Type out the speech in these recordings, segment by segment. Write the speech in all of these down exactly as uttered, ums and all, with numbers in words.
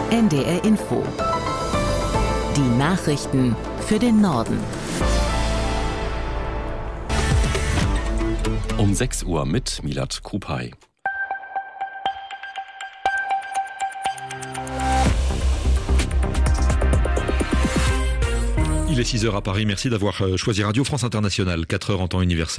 N D R Info. Die Nachrichten für den Norden. Um sechs Uhr mit Milad Kupay. Il est six heures à Paris, merci d'avoir choisi Radio France Internationale, quatre heures en temps universel.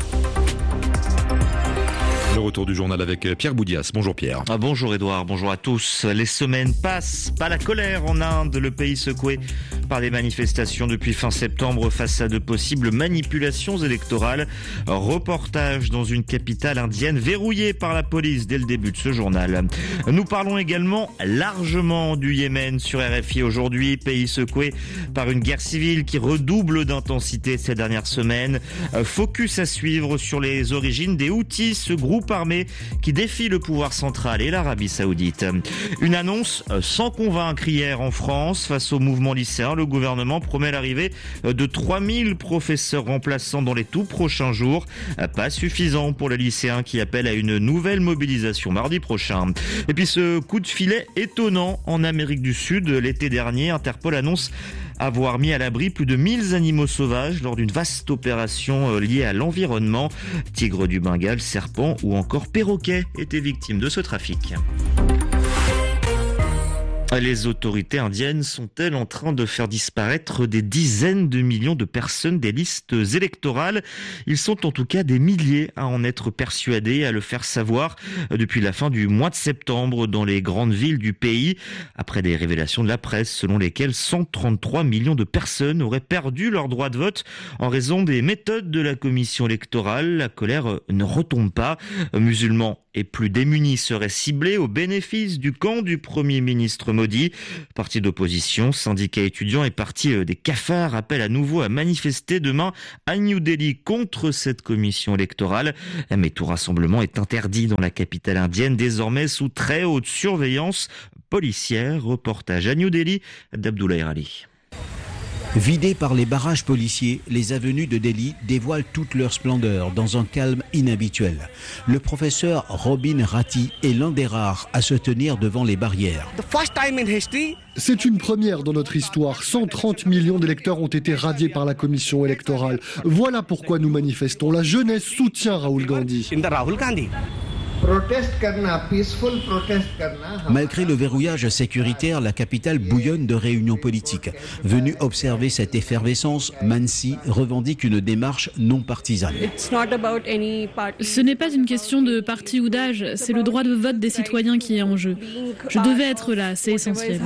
Le retour du journal avec Pierre Boudias. Bonjour Pierre. Ah, bonjour Edouard, bonjour à tous. Les semaines passent, pas la colère en Inde, le pays secoué par des manifestations depuis fin septembre face à de possibles manipulations électorales. Reportage dans une capitale indienne verrouillée par la police dès le début de ce journal. Nous parlons également largement du Yémen sur R F I aujourd'hui, pays secoué par une guerre civile qui redouble d'intensité ces dernières semaines. Focus à suivre sur les origines des Houthis, ce groupe armé qui défie le pouvoir central et l'Arabie Saoudite. Une annonce sans convaincre hier en France face au mouvement lycéen. Le gouvernement promet l'arrivée de trois mille professeurs remplaçants dans les tout prochains jours. Pas suffisant pour les lycéens qui appellent à une nouvelle mobilisation mardi prochain. Et puis ce coup de filet étonnant en Amérique du Sud. L'été dernier, Interpol annonce avoir mis à l'abri plus de mille animaux sauvages lors d'une vaste opération liée à l'environnement. Tigres du Bengale, serpents ou encore perroquets étaient victimes de ce trafic. Les autorités indiennes sont-elles en train de faire disparaître des dizaines de millions de personnes des listes électorales ? Ils sont en tout cas des milliers à en être persuadés, à le faire savoir depuis la fin du mois de septembre dans les grandes villes du pays, après des révélations de la presse selon lesquelles cent trente-trois millions de personnes auraient perdu leur droit de vote en raison des méthodes de la commission électorale. La colère ne retombe pas. Musulmans et plus démunis seraient ciblés au bénéfice du camp du Premier ministre Modi. Parti d'opposition, syndicats étudiants et parti des cafards appellent à nouveau à manifester demain à New Delhi contre cette commission électorale. Mais tout rassemblement est interdit dans la capitale indienne, désormais sous très haute surveillance policière. Reportage à New Delhi d'Abdoulaye Rali. Vidées par les barrages policiers, les avenues de Delhi dévoilent toute leur splendeur dans un calme inhabituel. Le professeur Robin Ratti est l'un des rares à se tenir devant les barrières. C'est une première dans notre histoire. cent trente millions d'électeurs ont été radiés par la commission électorale. Voilà pourquoi nous manifestons. La jeunesse soutient Rahul Gandhi. Malgré le verrouillage sécuritaire, la capitale bouillonne de réunions politiques. Venu observer cette effervescence, Mansi revendique une démarche non partisane. Ce n'est pas une question de parti ou d'âge, c'est le droit de vote des citoyens qui est en jeu. Je devais être là, c'est essentiel.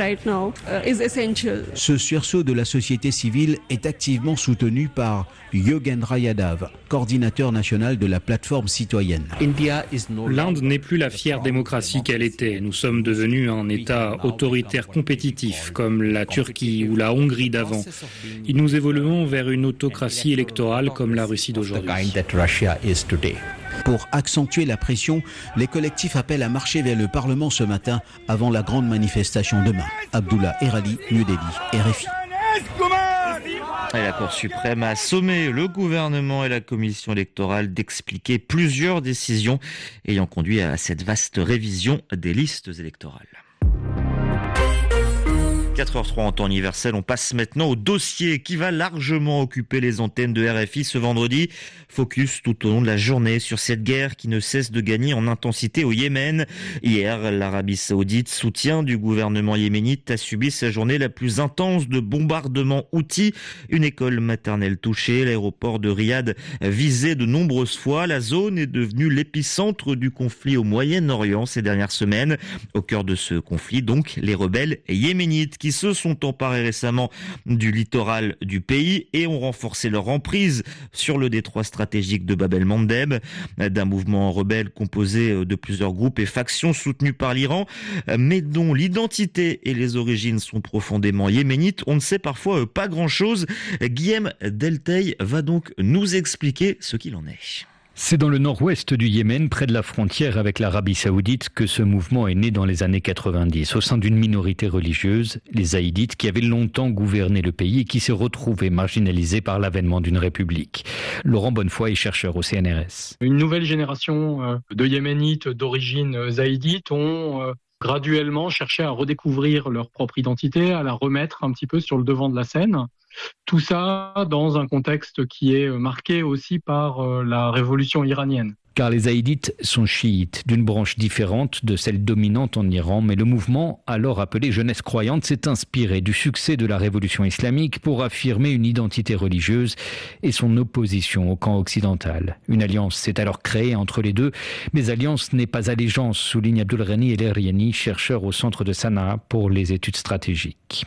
Ce sursaut de la société civile est activement soutenu par Yogendra Yadav, coordinateur national de la plateforme citoyenne. L'Inde n'est plus la fière démocratie qu'elle était. Nous sommes devenus un État autoritaire compétitif, comme la Turquie ou la Hongrie d'avant. Et nous évoluons vers une autocratie électorale comme la Russie d'aujourd'hui. Pour accentuer la pression, les collectifs appellent à marcher vers le Parlement ce matin avant la grande manifestation demain. Abdullah Erali, New Delhi, R F I. Et la Cour suprême a sommé le gouvernement et la commission électorale d'expliquer plusieurs décisions ayant conduit à cette vaste révision des listes électorales. quatre heures trois en temps universel, on passe maintenant au dossier qui va largement occuper les antennes de R F I ce vendredi. Focus tout au long de la journée sur cette guerre qui ne cesse de gagner en intensité au Yémen. Hier, l'Arabie Saoudite, soutien du gouvernement yéménite, a subi sa journée la plus intense de bombardements Houthis. Une école maternelle touchée, l'aéroport de Riyad visé de nombreuses fois. La zone est devenue l'épicentre du conflit au Moyen-Orient ces dernières semaines. Au cœur de ce conflit, donc, les rebelles yéménites qui se sont emparés récemment du littoral du pays et ont renforcé leur emprise sur le détroit stratégique de Bab el-Mandeb, d'un mouvement rebelle composé de plusieurs groupes et factions soutenus par l'Iran, mais dont l'identité et les origines sont profondément yéménites. On ne sait parfois pas grand-chose. Guillaume Delteil va donc nous expliquer ce qu'il en est. C'est dans le nord-ouest du Yémen, près de la frontière avec l'Arabie Saoudite, que ce mouvement est né dans les années quatre-vingt-dix, au sein d'une minorité religieuse, les Zaïdites, qui avaient longtemps gouverné le pays et qui s'est retrouvé marginalisé par l'avènement d'une république. Laurent Bonnefoy est chercheur au C N R S. Une nouvelle génération de Yéménites d'origine zaïdite ont graduellement cherchaient à redécouvrir leur propre identité, à la remettre un petit peu sur le devant de la scène. Tout ça dans un contexte qui est marqué aussi par la révolution iranienne. Car les haïdites sont chiites, d'une branche différente de celle dominante en Iran, mais le mouvement, alors appelé Jeunesse croyante, s'est inspiré du succès de la révolution islamique pour affirmer une identité religieuse et son opposition au camp occidental. Une alliance s'est alors créée entre les deux, mais alliance n'est pas allégeance, souligne Abdulghani El-Eriani, chercheur au centre de Sanaa pour les études stratégiques.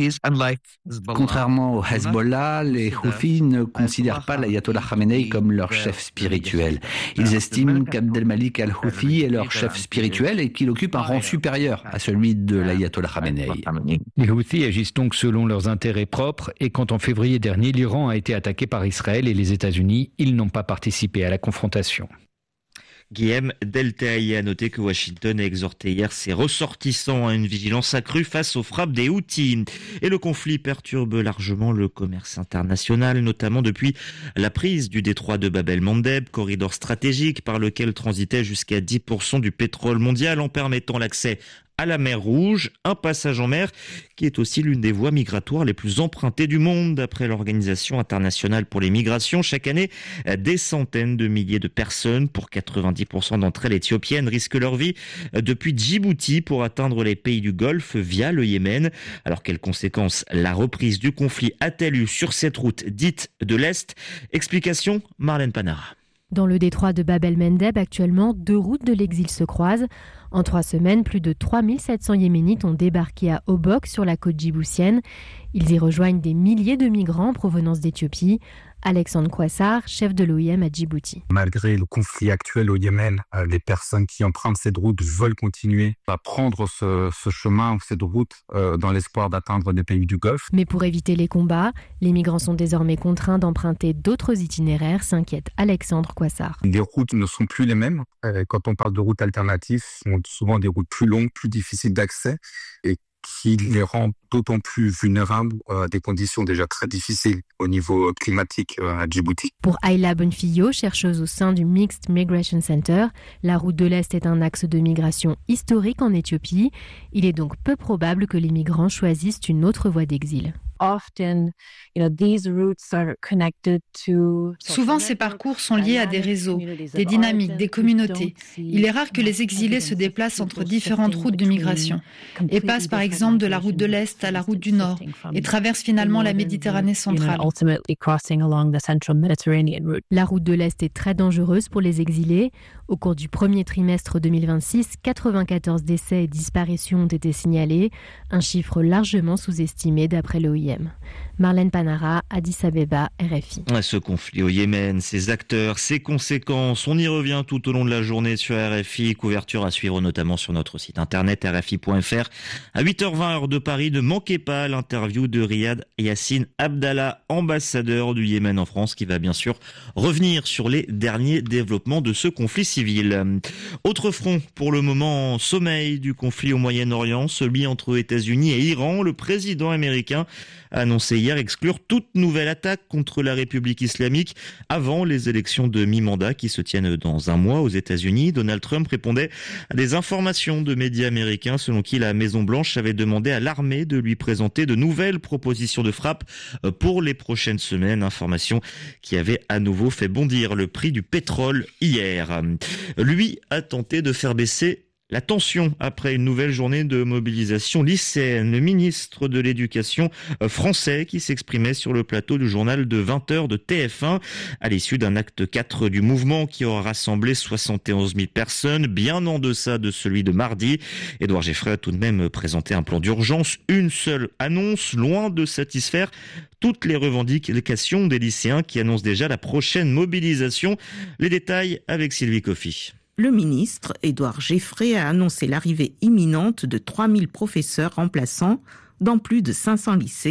Contrairement au Hezbollah, les Houthis ne considèrent pas l'ayatollah Khamenei comme leur chef spirituel. Ils estiment qu'Abdelmalik al-Houthi est leur chef spirituel et qu'il occupe un rang supérieur à celui de l'ayatollah Khamenei. Les Houthis agissent donc selon leurs intérêts propres et quand en février dernier, l'Iran a été attaqué par Israël et les États-Unis, ils n'ont pas participé à la confrontation. Guillaume Deltaï a noté que Washington a exhorté hier ses ressortissants à une vigilance accrue face aux frappes des Houthis. Et le conflit perturbe largement le commerce international, notamment depuis la prise du détroit de Bab el-Mandeb, corridor stratégique par lequel transitait jusqu'à dix pour cent du pétrole mondial en permettant l'accès à la mer Rouge, un passage en mer qui est aussi l'une des voies migratoires les plus empruntées du monde. D'après l'Organisation internationale pour les migrations, chaque année, des centaines de milliers de personnes, pour quatre-vingt-dix pour cent d'entre elles éthiopiennes, risquent leur vie depuis Djibouti pour atteindre les pays du Golfe via le Yémen. Alors quelles conséquences la reprise du conflit a-t-elle eu sur cette route dite de l'Est? Explication, Marlène Panara. Dans le détroit de Bab el-Mandeb, actuellement, deux routes de l'exil se croisent. En trois semaines, plus de trois mille sept cents Yéménites ont débarqué à Obok, sur la côte djiboutienne. Ils y rejoignent des milliers de migrants en provenance d'Éthiopie. Alexandre Kouassar, chef de l'O I M à Djibouti. Malgré le conflit actuel au Yémen, les personnes qui empruntent cette route veulent continuer à prendre ce, ce chemin, cette route, euh, dans l'espoir d'atteindre des pays du Golfe. Mais pour éviter les combats, les migrants sont désormais contraints d'emprunter d'autres itinéraires, s'inquiète Alexandre Kouassar. Les routes ne sont plus les mêmes. Quand on parle de routes alternatives, ce sont souvent des routes plus longues, plus difficiles d'accès et qui les rend d'autant plus vulnérables à des conditions déjà très difficiles au niveau climatique à Djibouti. Pour Ayla Bonfillo, chercheuse au sein du Mixed Migration Center, la route de l'Est est un axe de migration historique en Éthiopie. Il est donc peu probable que les migrants choisissent une autre voie d'exil. Souvent, ces parcours sont liés à des réseaux, des dynamiques, des communautés. Il est rare que les exilés se déplacent entre différentes routes de migration et passent par exemple de la route de l'Est à la route du Nord et traversent finalement la Méditerranée centrale. La route de l'Est est très dangereuse pour les exilés. Au cours du premier trimestre deux mille vingt-six, quatre-vingt-quatorze décès et disparitions ont été signalés, un chiffre largement sous-estimé d'après l'O I M. Marlène Panara, Addis Abeba, R F I. Ce conflit au Yémen, ses acteurs, ses conséquences, on y revient tout au long de la journée sur R F I. Couverture à suivre notamment sur notre site internet r f i point f r. À huit heures vingt heure de Paris, ne manquez pas l'interview de Riyad Yassine Abdallah, ambassadeur du Yémen en France, qui va bien sûr revenir sur les derniers développements de ce conflit civil. Autre front pour le moment, sommeil du conflit au Moyen-Orient, celui entre États-Unis et Iran. Le président américain a annoncé hier exclure toute nouvelle attaque contre la République islamique avant les élections de mi-mandat qui se tiennent dans un mois aux États-Unis. Donald Trump répondait à des informations de médias américains selon qui la Maison-Blanche avait demandé à l'armée de lui présenter de nouvelles propositions de frappe pour les prochaines semaines. Information qui avait à nouveau fait bondir le prix du pétrole hier. Lui a tenté de faire baisser la tension après une nouvelle journée de mobilisation lycéenne. Le ministre de l'Éducation français qui s'exprimait sur le plateau du journal de vingt heures de T F un à l'issue d'un acte quatre du mouvement qui aura rassemblé soixante et onze mille personnes, bien en deçà de celui de mardi. Édouard Geffray a tout de même présenté un plan d'urgence, une seule annonce, loin de satisfaire toutes les revendications des lycéens qui annoncent déjà la prochaine mobilisation. Les détails avec Sylvie Coffy. Le ministre, Édouard Geffray, a annoncé l'arrivée imminente de trois mille professeurs remplaçants dans plus de cinq cents lycées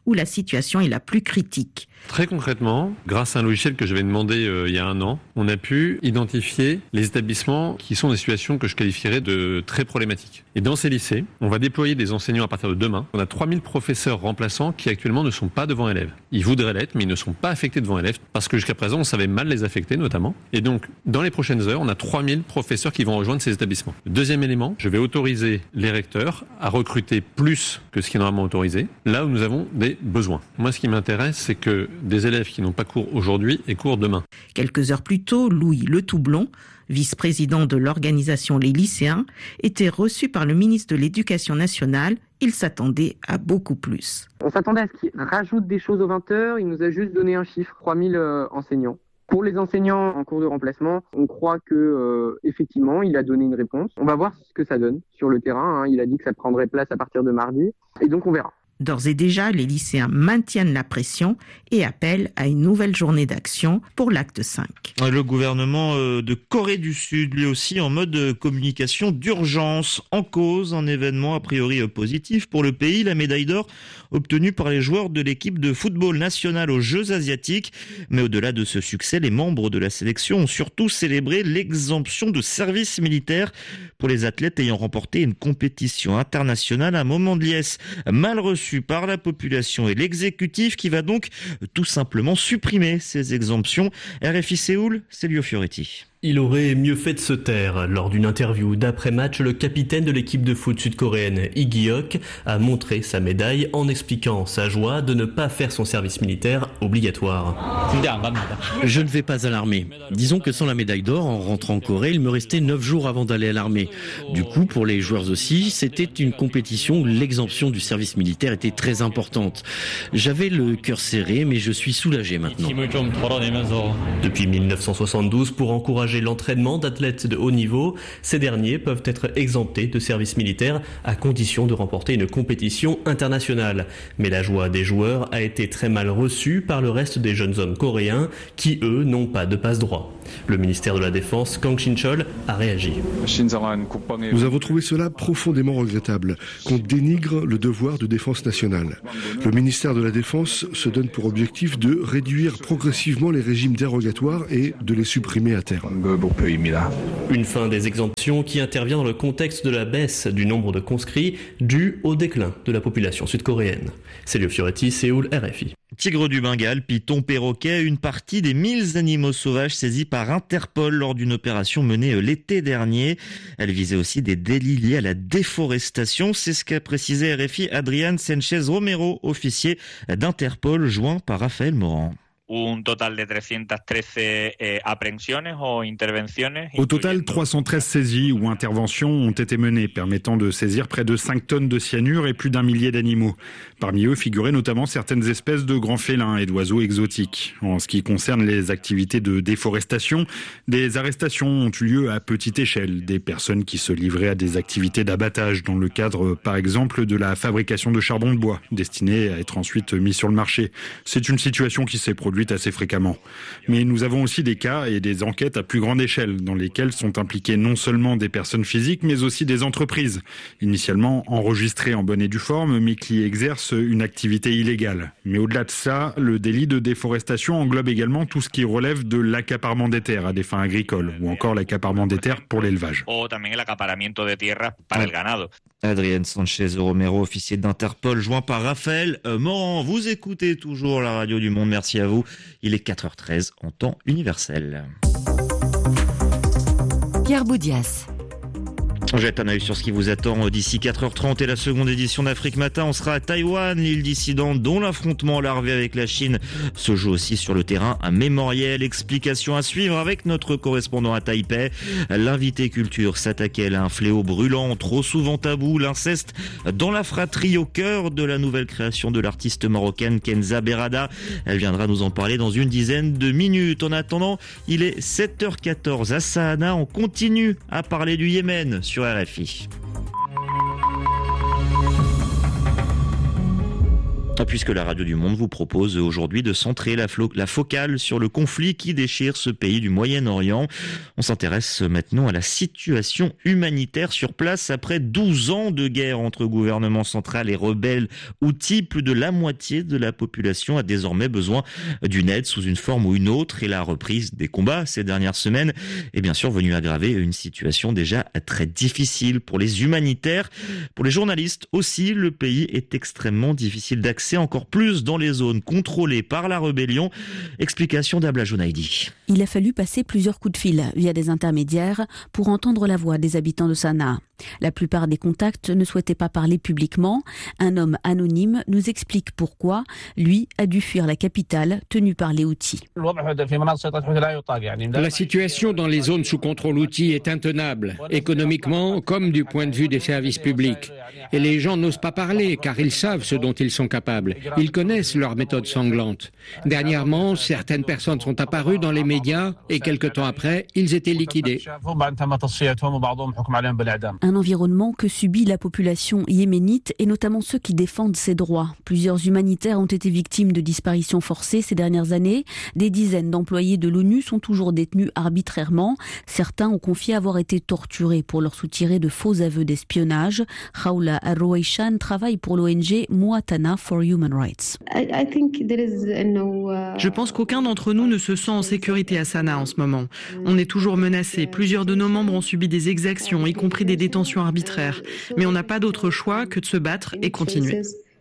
où la situation est la plus critique. Très concrètement, grâce à un logiciel que j'avais demandé euh, il y a un an, on a pu identifier les établissements qui sont des situations que je qualifierais de très problématiques. Et dans ces lycées, on va déployer des enseignants à partir de demain. On a trois mille professeurs remplaçants qui actuellement ne sont pas devant élèves. Ils voudraient l'être, mais ils ne sont pas affectés devant élèves parce que jusqu'à présent, on savait mal les affecter notamment. Et donc, dans les prochaines heures, on a trois mille professeurs qui vont rejoindre ces établissements. Deuxième élément, je vais autoriser les recteurs à recruter plus que ce qui est normalement autorisé, là où nous avons des besoins. Moi, ce qui m'intéresse, c'est que des élèves qui n'ont pas cours aujourd'hui aient cours demain. Quelques heures plus tôt, Louis Le Toublon, vice-président de l'organisation Les Lycéens, était reçu par le ministre de l'Éducation nationale. Il s'attendait à beaucoup plus. On s'attendait à ce qu'il rajoute des choses aux vingt heures. Il nous a juste donné un chiffre, trois mille euh, enseignants. Pour les enseignants en cours de remplacement, on croit que euh, effectivement, il a donné une réponse. On va voir ce que ça donne sur le terrain. Hein. Il a dit que ça prendrait place à partir de mardi. Et donc, on verra. D'ores et déjà, les lycéens maintiennent la pression et appellent à une nouvelle journée d'action pour l'acte cinq. Le gouvernement de Corée du Sud, lui aussi en mode communication d'urgence. En cause, un événement a priori positif pour le pays, la médaille d'or obtenue par les joueurs de l'équipe de football nationale aux Jeux asiatiques. Mais au-delà de ce succès, les membres de la sélection ont surtout célébré l'exemption de service militaire pour les athlètes ayant remporté une compétition internationale. Un moment de liesse mal reçu par la population et l'exécutif qui va donc tout simplement supprimer ces exemptions. R F I Séoul, Célio Fioretti. Il aurait mieux fait de se taire. Lors d'une interview d'après-match, le capitaine de l'équipe de foot sud-coréenne, Lee Gi-hyuk, a montré sa médaille en expliquant sa joie de ne pas faire son service militaire obligatoire. Je ne vais pas à l'armée. Disons que sans la médaille d'or, en rentrant en Corée, il me restait neuf jours avant d'aller à l'armée. Du coup, pour les joueurs aussi, c'était une compétition où l'exemption du service militaire était très importante. J'avais le cœur serré, mais je suis soulagé maintenant. Depuis mille neuf cent soixante-douze, pour encourager l'entraînement d'athlètes de haut niveau, ces derniers peuvent être exemptés de service militaire à condition de remporter une compétition internationale. Mais la joie des joueurs a été très mal reçue par le reste des jeunes hommes coréens qui, eux, n'ont pas de passe-droit. Le ministère de la Défense, Kang Shin-chol, a réagi. Nous avons trouvé cela profondément regrettable, qu'on dénigre le devoir de défense nationale. Le ministère de la Défense se donne pour objectif de réduire progressivement les régimes dérogatoires et de les supprimer à terme. Une fin des exemptions qui intervient dans le contexte de la baisse du nombre de conscrits due au déclin de la population sud-coréenne. Célio Fioretti, Séoul, R F I. Tigre du Bengale, python, perroquet, une partie des mille animaux sauvages saisis par Interpol lors d'une opération menée l'été dernier. Elle visait aussi des délits liés à la déforestation. C'est ce qu'a précisé R F I Adrián Sánchez Romero, officier d'Interpol, joint par Raphaël Morand. Un total de trescientas trece eh, aprehensiones o intervenciones. Au total, trois cent treize saisies ou interventions ont été menées, permettant de saisir près de cinq tonnes de cyanure et plus d'un millier d'animaux. Parmi eux figuraient notamment certaines espèces de grands félins et d'oiseaux exotiques. En ce qui concerne les activités de déforestation, des arrestations ont eu lieu à petite échelle. Des personnes qui se livraient à des activités d'abattage dans le cadre, par exemple, de la fabrication de charbon de bois, destiné à être ensuite mis sur le marché. C'est une situation qui s'est produite assez fréquemment. Mais nous avons aussi des cas et des enquêtes à plus grande échelle dans lesquelles sont impliquées non seulement des personnes physiques mais aussi des entreprises, initialement enregistrées en bonne et due forme mais qui exercent une activité illégale. Mais au-delà de ça, le délit de déforestation englobe également tout ce qui relève de l'accaparement des terres à des fins agricoles ou encore l'accaparement des terres pour l'élevage. Adrián Sánchez Romero, officier d'Interpol, joint par Raphaël Morand. Vous écoutez toujours la radio du Monde, merci à vous. Il est quatre heures treize en temps universel. Pierre Boudias. On jette un œil sur ce qui vous attend d'ici quatre heures trente et la seconde édition d'Afrique Matin. On sera à Taïwan, l'île dissidente dont l'affrontement larvé avec la Chine se joue aussi sur le terrain. Un mémoriel, explication à suivre avec notre correspondant à Taipei. L'invité culture s'attaquait à un fléau brûlant, trop souvent tabou, l'inceste dans la fratrie au cœur de la nouvelle création de l'artiste marocaine Kenza Berada. Elle viendra nous en parler dans une dizaine de minutes. En attendant, il est sept heures quatorze à Sahana. On continue à parler du Yémen sur R F I. Puisque la Radio du Monde vous propose aujourd'hui de centrer la, flo- la focale sur le conflit qui déchire ce pays du Moyen-Orient. On s'intéresse maintenant à la situation humanitaire sur place après douze ans de guerre entre gouvernement central et rebelles houthis. Plus de la moitié de la population a désormais besoin d'une aide sous une forme ou une autre, et la reprise des combats ces dernières semaines est bien sûr venue aggraver une situation déjà très difficile pour les humanitaires. Pour les journalistes aussi, le pays est extrêmement difficile d'accès, encore plus dans les zones contrôlées par la rébellion. Explication d'Abla Jounaidi. Il a fallu passer plusieurs coups de fil via des intermédiaires pour entendre la voix des habitants de Sanaa. La plupart des contacts ne souhaitaient pas parler publiquement. Un homme anonyme nous explique pourquoi lui a dû fuir la capitale tenue par les Houthis. La situation dans les zones sous contrôle Houthi est intenable, économiquement comme du point de vue des services publics. Et les gens n'osent pas parler car ils savent ce dont ils sont capables. Ils connaissent leurs méthodes sanglantes. Dernièrement, certaines personnes sont apparues dans les médias et quelque temps après, ils étaient liquidés. Un environnement que subit la population yéménite et notamment ceux qui défendent ses droits. Plusieurs humanitaires ont été victimes de disparitions forcées ces dernières années. Des dizaines d'employés de l'ONU sont toujours détenus arbitrairement. Certains ont confié avoir été torturés pour leur soutirer de faux aveux d'espionnage. Khawla Al-Rouaïchan travaille pour l'O N G Muatana for Human Rights. Je pense qu'aucun d'entre nous ne se sent en sécurité à Sanaa en ce moment. On est toujours menacé. Plusieurs de nos membres ont subi des exactions, y compris des détentions arbitraires. Mais on n'a pas d'autre choix que de se battre et continuer.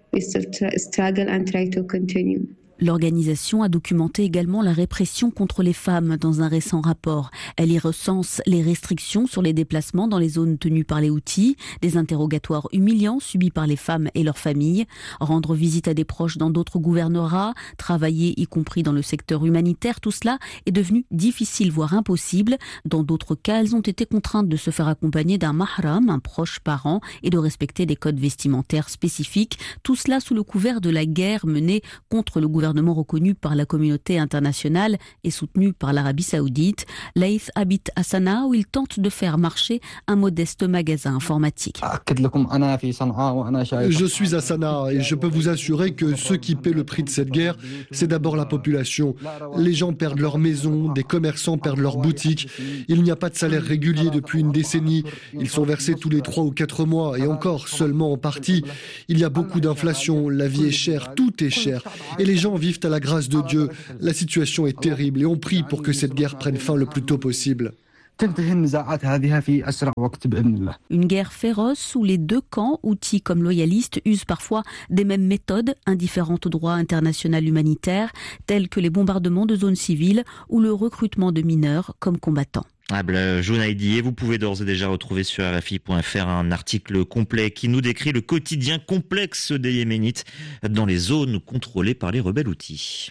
L'organisation a documenté également la répression contre les femmes dans un récent rapport. Elle y recense les restrictions sur les déplacements dans les zones tenues par les Houthis, des interrogatoires humiliants subis par les femmes et leurs familles, rendre visite à des proches dans d'autres gouvernorats, travailler y compris dans le secteur humanitaire, tout cela est devenu difficile voire impossible. Dans d'autres cas, elles ont été contraintes de se faire accompagner d'un mahram, un proche parent, et de respecter des codes vestimentaires spécifiques, tout cela sous le couvert de la guerre menée contre le gouvernement gouvernement reconnu par la communauté internationale et soutenu par l'Arabie Saoudite. Laïth habite à Sanaa où il tente de faire marcher un modeste magasin informatique. Je suis à Sanaa et je peux vous assurer que ceux qui paient le prix de cette guerre, c'est d'abord la population. Les gens perdent leur maison, des commerçants perdent leurs boutiques. Il n'y a pas de salaire régulier depuis une décennie. Ils sont versés tous les trois ou quatre mois et encore seulement en partie. Il y a beaucoup d'inflation, la vie est chère, tout est cher. Et les gens vivent à la grâce de Dieu. La situation est terrible et on prie pour que cette guerre prenne fin le plus tôt possible. Une guerre féroce où les deux camps, Houthis comme loyalistes, usent parfois des mêmes méthodes indifférentes au droit international humanitaire, telles que les bombardements de zones civiles ou le recrutement de mineurs comme combattants. Abla Jounaidi, vous pouvez d'ores et déjà retrouver sur R F I point F R un article complet qui nous décrit le quotidien complexe des Yéménites dans les zones contrôlées par les rebelles Houthis.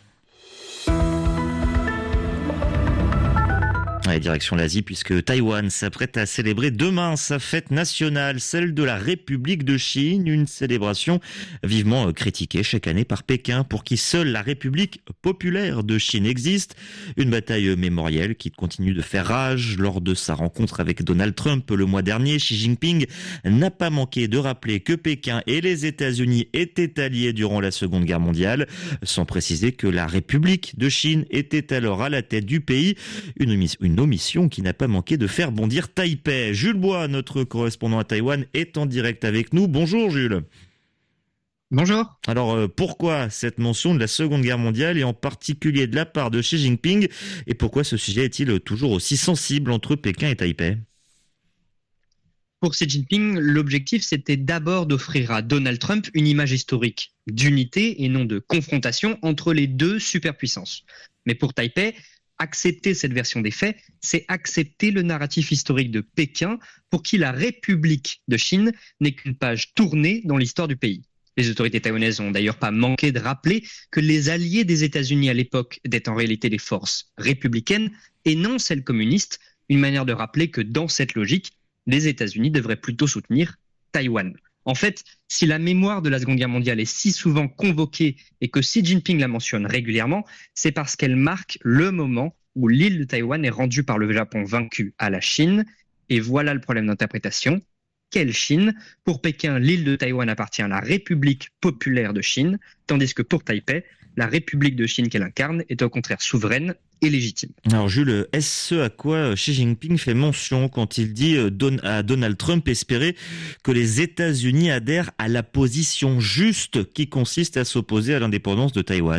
Allez, direction l'Asie, puisque Taïwan s'apprête à célébrer demain sa fête nationale, celle de la République de Chine, une célébration vivement critiquée chaque année par Pékin, pour qui seule la République populaire de Chine existe. Une bataille mémorielle qui continue de faire rage. Lors de sa rencontre avec Donald Trump le mois dernier, Xi Jinping n'a pas manqué de rappeler que Pékin et les États-Unis étaient alliés durant la Seconde Guerre mondiale, sans préciser que la République de Chine était alors à la tête du pays. Une, une Une omission qui n'a pas manqué de faire bondir Taipei. Jules Bois, notre correspondant à Taïwan, est en direct avec nous. Bonjour Jules. Bonjour. Alors euh, pourquoi cette mention de la Seconde Guerre mondiale et en particulier de la part de Xi Jinping, et pourquoi ce sujet est-il toujours aussi sensible entre Pékin et Taipei ? Pour Xi Jinping, l'objectif c'était d'abord d'offrir à Donald Trump une image historique d'unité et non de confrontation entre les deux superpuissances. Mais pour Taipei, accepter cette version des faits, c'est accepter le narratif historique de Pékin pour qui la République de Chine n'est qu'une page tournée dans l'histoire du pays. Les autorités taïwanaises n'ont d'ailleurs pas manqué de rappeler que les alliés des États-Unis à l'époque étaient en réalité les forces républicaines et non celles communistes, une manière de rappeler que dans cette logique, les États-Unis devraient plutôt soutenir Taïwan. En fait, si la mémoire de la Seconde Guerre mondiale est si souvent convoquée et que Xi Jinping la mentionne régulièrement, c'est parce qu'elle marque le moment où l'île de Taïwan est rendue par le Japon vaincu à la Chine. Et voilà le problème d'interprétation. quelle Chine ? Pour Pékin, l'île de Taïwan appartient à la République populaire de Chine, tandis que pour Taipei, la République de Chine qu'elle incarne est au contraire souveraine et légitime. Alors Jules, est-ce ce à quoi Xi Jinping fait mention quand il dit à Donald Trump espérer que les États-Unis adhèrent à la position juste qui consiste à s'opposer à l'indépendance de Taïwan ?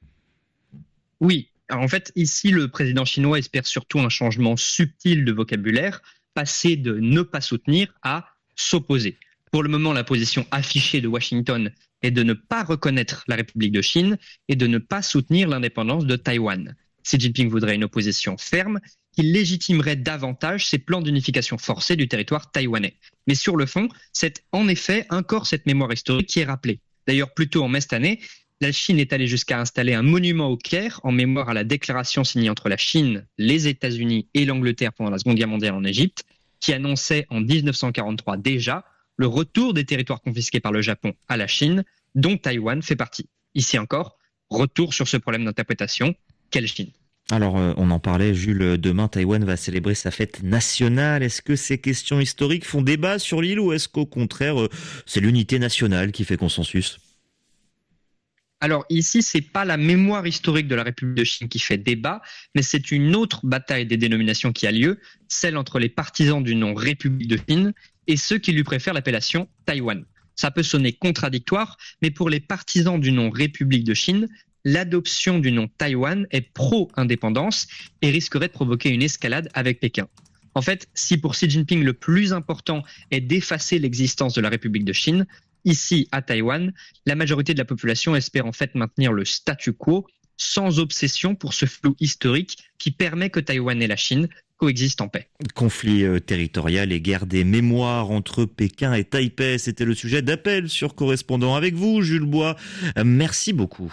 Oui. Alors en fait, ici, le président chinois espère surtout un changement subtil de vocabulaire, passer de ne pas soutenir à s'opposer. Pour le moment, la position affichée de Washington est de ne pas reconnaître la République de Chine et de ne pas soutenir l'indépendance de Taïwan. Xi Jinping voudrait une opposition ferme qui légitimerait davantage ses plans d'unification forcée du territoire taïwanais. Mais sur le fond, c'est en effet encore cette mémoire historique qui est rappelée. D'ailleurs, plus tôt en mai cette année, la Chine est allée jusqu'à installer un monument au Caire en mémoire à la déclaration signée entre la Chine, les États-Unis et l'Angleterre pendant la Seconde Guerre mondiale en Égypte, qui annonçait en dix-neuf cent quarante-trois déjà le retour des territoires confisqués par le Japon à la Chine, dont Taïwan fait partie. Ici encore, retour sur ce problème d'interprétation. Quelle Chine ? Alors, euh, on en parlait, Jules, demain, Taïwan va célébrer sa fête nationale. Est-ce que ces questions historiques font débat sur l'île ou est-ce qu'au contraire, euh, c'est l'unité nationale qui fait consensus ? Alors ici, c'est pas la mémoire historique de la République de Chine qui fait débat, mais c'est une autre bataille des dénominations qui a lieu, celle entre les partisans du nom République de Chine et ceux qui lui préfèrent l'appellation Taïwan. Ça peut sonner contradictoire, mais pour les partisans du nom République de Chine, l'adoption du nom Taïwan est pro-indépendance et risquerait de provoquer une escalade avec Pékin. En fait, si pour Xi Jinping le plus important est d'effacer l'existence de la République de Chine, ici, à Taïwan, la majorité de la population espère en fait maintenir le statu quo, sans obsession pour ce flou historique qui permet que Taïwan et la Chine coexistent en paix. Conflit euh, territorial et guerre des mémoires entre Pékin et Taipei, c'était le sujet d'Appel sur Correspondant avec vous, Jules Bois. Euh, merci beaucoup.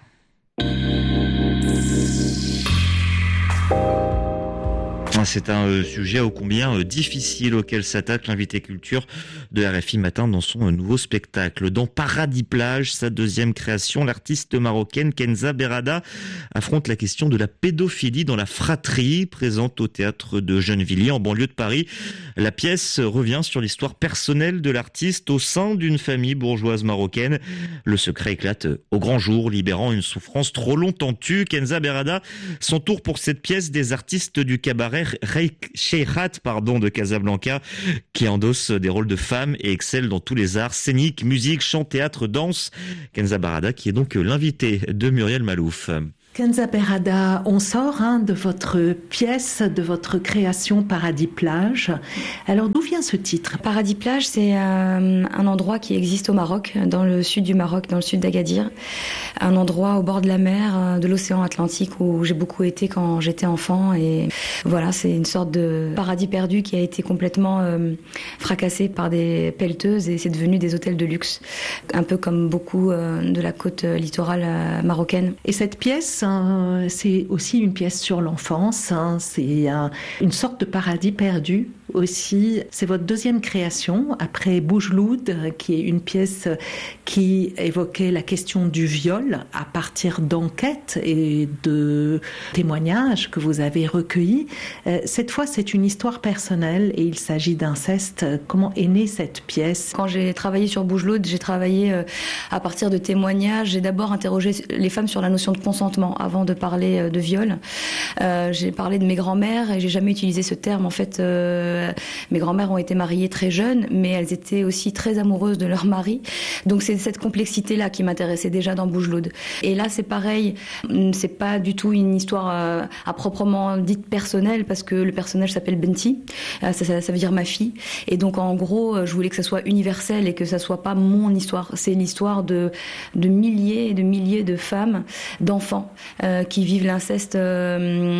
C'est un euh, sujet ô combien euh, difficile auquel s'attaque l'invité culture de R F I Matin dans son euh, nouveau spectacle. Dans Paradis Plage, sa deuxième création, l'artiste marocaine Kenza Berada affronte la question de la pédophilie dans la fratrie, présente au théâtre de Gennevilliers en banlieue de Paris. La pièce revient sur l'histoire personnelle de l'artiste au sein d'une famille bourgeoise marocaine. Le secret éclate au grand jour, libérant une souffrance trop longtemps tue. Kenza Berada s'entoure pour cette pièce des artistes du cabaret Sheikhat, pardon, de Casablanca, qui endosse des rôles de femmes et excelle dans tous les arts scéniques, musique, chant, théâtre, danse. Kenza Berada, qui est donc l'invité de Muriel Malouf. Kenza Berada, on sort hein, de votre pièce, de votre création Paradis Plage. Alors d'où vient ce titre ? Paradis Plage, c'est euh, un endroit qui existe au Maroc, dans le sud du Maroc, dans le sud d'Agadir. Un endroit au bord de la mer, euh, de l'océan Atlantique, où j'ai beaucoup été quand j'étais enfant. Et voilà, c'est une sorte de paradis perdu qui a été complètement euh, fracassé par des pelleteuses et c'est devenu des hôtels de luxe. Un peu comme beaucoup euh, de la côte littorale euh, marocaine. Et cette pièce, c'est aussi une pièce sur l'enfance, hein. C'est un, une sorte de paradis perdu aussi. C'est votre deuxième création, après Boujloud, qui est une pièce qui évoquait la question du viol à partir d'enquêtes et de témoignages que vous avez recueillis. Cette fois, c'est une histoire personnelle et il s'agit d'inceste. Comment est née cette pièce ? Quand j'ai travaillé sur Boujloud, j'ai travaillé à partir de témoignages. J'ai d'abord interrogé les femmes sur la notion de consentement avant de parler de viol. Euh, j'ai parlé de mes grands-mères et j'ai jamais utilisé ce terme. En fait, euh, mes grands-mères ont été mariées très jeunes, mais elles étaient aussi très amoureuses de leur mari. Donc c'est cette complexité-là qui m'intéressait déjà dans Boujloud. Et là, c'est pareil. C'est pas du tout une histoire euh, à proprement dite personnelle, parce que le personnage s'appelle Benti. Euh, ça, ça, ça veut dire ma fille. Et donc, en gros, je voulais que ça soit universel et que ça soit pas mon histoire. C'est l'histoire de, de milliers et de milliers de femmes, d'enfants euh, qui vivent l'inceste. Euh,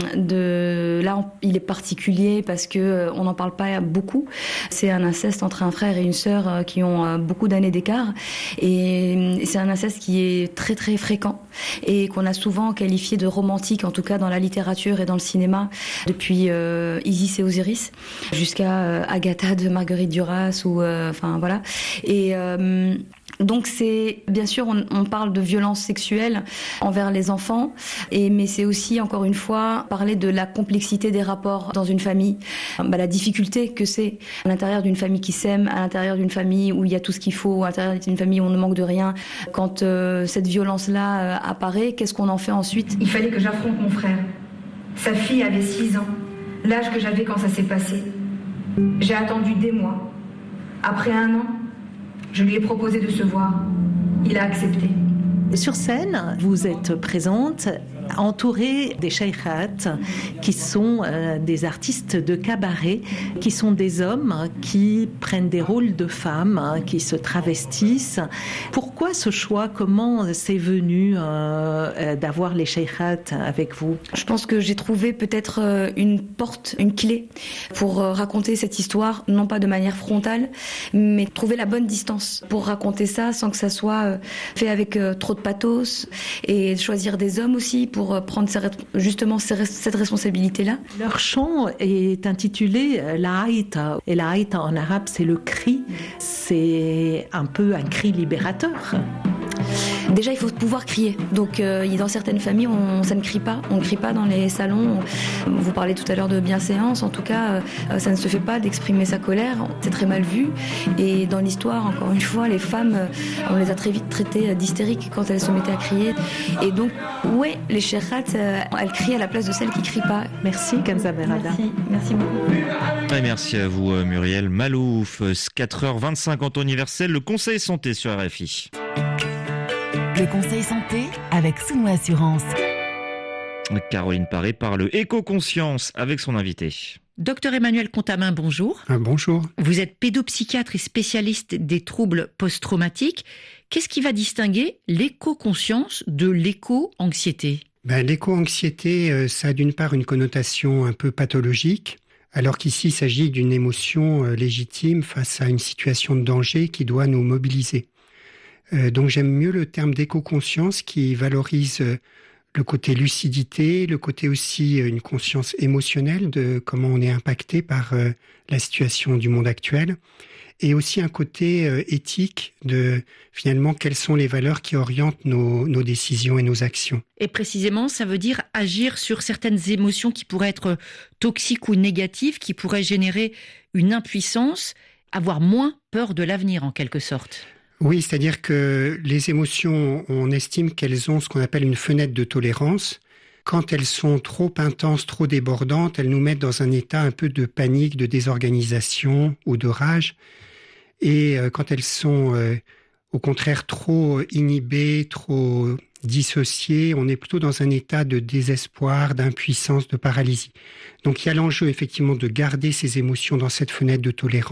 de là, il est particulier parce que euh, on n'en parle pas beaucoup. C'est un inceste entre un frère et une sœur euh, qui ont euh, beaucoup d'années d'écart, et, et c'est un inceste qui est très très fréquent. et qu'on a souvent qualifié de romantique, en tout cas dans la littérature et dans le cinéma, depuis euh, Isis et Osiris jusqu'à euh, Agatha de Marguerite Duras, ou euh, enfin voilà. Et euh, donc c'est, bien sûr, on, on parle de violence sexuelle envers les enfants, et, mais c'est aussi, encore une fois, parler de la complexité des rapports dans une famille, bah, la difficulté que c'est à l'intérieur d'une famille qui s'aime, à l'intérieur d'une famille où il y a tout ce qu'il faut, à l'intérieur d'une famille où on ne manque de rien. Quand euh, cette violence-là euh, apparaît, qu'est-ce qu'on en fait ensuite ? Il fallait que j'affronte mon frère. Sa fille avait six ans, l'âge que j'avais quand ça s'est passé. J'ai attendu des mois. Après un an, je lui ai proposé de se voir. Il a accepté. Sur scène, vous êtes présente entourée des sheikhat, qui sont euh, des artistes de cabaret, qui sont des hommes qui prennent des rôles de femmes, qui se travestissent. Pourquoi ce choix ? Comment c'est venu euh, d'avoir les sheikhat avec vous ? Je pense que j'ai trouvé peut-être une porte, une clé pour raconter cette histoire, non pas de manière frontale, mais trouver la bonne distance pour raconter ça sans que ça soit fait avec trop de pathos, et choisir des hommes aussi pour prendre justement cette responsabilité-là. Leur chant est intitulé La Haïta. Et la Haïta en arabe, c'est le cri. C'est un peu un cri libérateur. Déjà, il faut pouvoir crier. Donc, euh, dans certaines familles, on, ça ne crie pas. On ne crie pas dans les salons. Vous parlez tout à l'heure de bienséance. En tout cas, euh, ça ne se fait pas d'exprimer sa colère. C'est très mal vu. Et dans l'histoire, encore une fois, les femmes, euh, on les a très vite traitées d'hystériques quand elles se mettaient à crier. Et donc, ouais, les sheikhat, euh, elles crient à la place de celles qui ne crient pas. Merci, Kamza Berada. Merci, merci beaucoup. Et merci à vous, Muriel Malouf. quatre heures vingt-cinq en temps universel, le Conseil Santé sur R F I. Le Conseil Santé avec Souno Assurance. Caroline Paré parle éco-conscience avec son invité. Docteur Emmanuel Contamin, bonjour. Ah, bonjour. Vous êtes pédopsychiatre et spécialiste des troubles post-traumatiques. Qu'est-ce qui va distinguer l'éco-conscience de l'éco-anxiété ? Ben, l'éco-anxiété, euh, ça a d'une part une connotation un peu pathologique, alors qu'ici il s'agit d'une émotion euh, légitime face à une situation de danger qui doit nous mobiliser. Euh, donc j'aime mieux le terme d'éco-conscience qui valorise euh, le côté lucidité, le côté aussi euh, une conscience émotionnelle de comment on est impacté par euh, la situation du monde actuel, et aussi un côté euh, éthique de finalement quelles sont les valeurs qui orientent nos, nos décisions et nos actions. Et précisément, ça veut dire agir sur certaines émotions qui pourraient être toxiques ou négatives, qui pourraient générer une impuissance, avoir moins peur de l'avenir en quelque sorte. Oui, c'est-à-dire que les émotions, on estime qu'elles ont ce qu'on appelle une fenêtre de tolérance. Quand elles sont trop intenses, trop débordantes, elles nous mettent dans un état un peu de panique, de désorganisation ou de rage. Et quand elles sont euh, au contraire trop inhibées, trop dissociées, on est plutôt dans un état de désespoir, d'impuissance, de paralysie. Donc il y a l'enjeu effectivement de garder ces émotions dans cette fenêtre de tolérance.